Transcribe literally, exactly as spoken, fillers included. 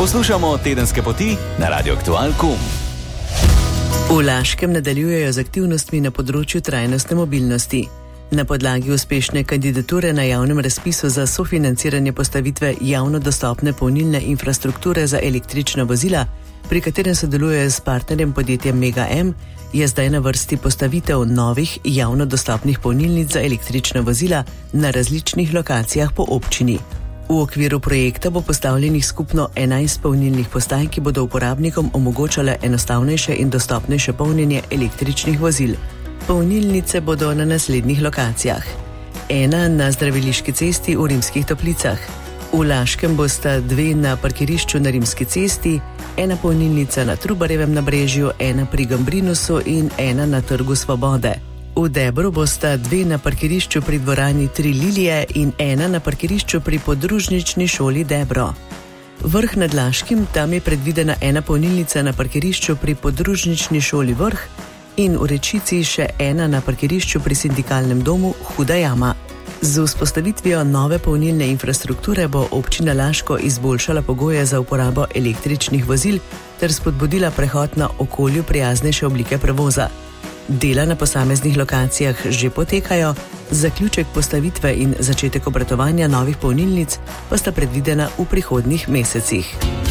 Poslušamo Tedenske poti na Radio Aktual pika com. V Laškem nadaljujejo z aktivnostmi na področju trajnostne mobilnosti. Na podlagi uspešne kandidature na javnem razpisu za sofinanciranje postavitve javno dostopne polnilne infrastrukture za električna vozila, pri katerem sodelujejo s partnerjem podjetjem Mega M, je zdaj na vrsti postavitev novih javno dostopnih polnilnic za električna vozila na različnih lokacijah po občini. V okviru projekta bo postavljenih skupno enajst polnilnih postaj, ki bodo uporabnikom omogočale enostavnejše in dostopnejše polnjenje električnih vozil. Polnilnice bodo na naslednjih lokacijah. Ena na Zdraviliški cesti v Rimskih Toplicah. V Laškem bosta dve na parkirišču na Rimski cesti, ena polnilnica na Trubarjevem nabrežju, ena pri Gambrinusu in ena na Trgu Svobode. V Debru bosta dve na parkirišču pri dvorani Tri Lilije in ena na parkirišču pri podružnični šoli Debro. Vrh nad Laškim, tam je predvidena ena polnilnica na parkirišču pri podružnični šoli Vrh in v Rečici še ena na parkirišču pri sindikalnem domu Huda jama. Z vzpostavitvijo nove polnilne infrastrukture bo občina Laško izboljšala pogoje za uporabo električnih vozil ter spodbudila prehod na okolju prijaznejše oblike prevoza. Dela na posameznih lokacijah že potekajo, zaključek postavitve in začetek obratovanja novih polnilnic pa sta predvidena v prihodnjih mesecih.